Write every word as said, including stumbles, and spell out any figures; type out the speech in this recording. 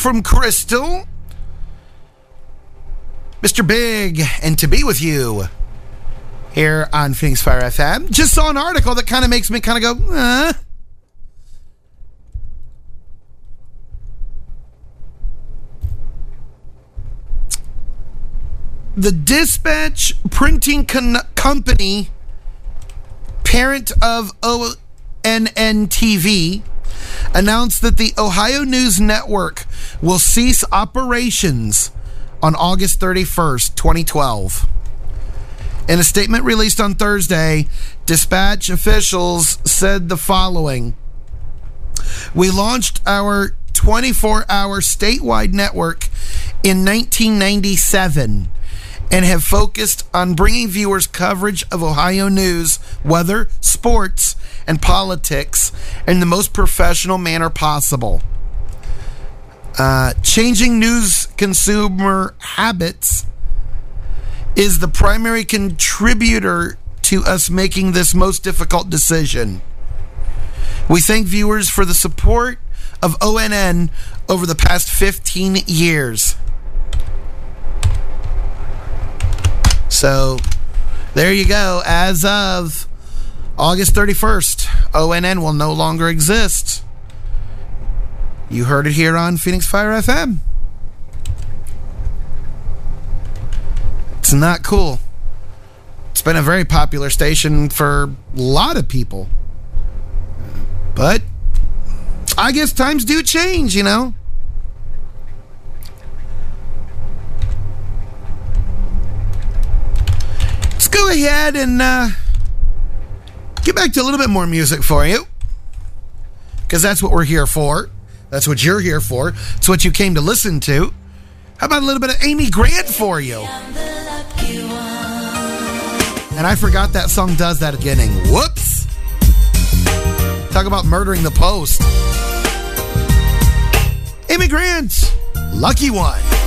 from Crystal. Mister Big, and to be with you here on Phoenix Fire F M. Just saw an article that kind of makes me kind of go, uh. The Dispatch Printing Con- Company, parent of O N N T V, announced that the Ohio News Network will cease operations on August thirty-first, twenty twelve. In a statement released on Thursday, Dispatch officials said the following: "We launched our twenty-four hour statewide network in nineteen ninety-seven and have focused on bringing viewers coverage of Ohio news, weather, sports, and politics in the most professional manner possible. Uh, changing news consumer habits is the primary contributor to us making this most difficult decision. We thank viewers for the support of O N N over the past fifteen years. So, there you go. As of August thirty-first, O N N will no longer exist. You heard it here on Phoenix Fire F M. It's not cool. It's been a very popular station for a lot of people. But I guess times do change, you know? Let's go ahead and uh, get back to a little bit more music for you. Because that's what we're here for. That's what you're here for. It's what you came to listen to. How about a little bit of Amy Grant for you? And I forgot that song does that beginning. Whoops. Talk about murdering the post. Amy Grant, Lucky One.